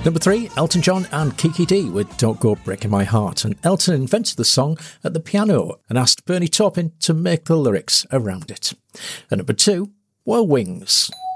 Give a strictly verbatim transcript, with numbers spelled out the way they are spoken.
Number three, Elton John and Kiki Dee with Don't Go Breaking My Heart. And Elton invented the song at the piano and asked Bernie Taupin to make the lyrics around it. And number two, were Wings.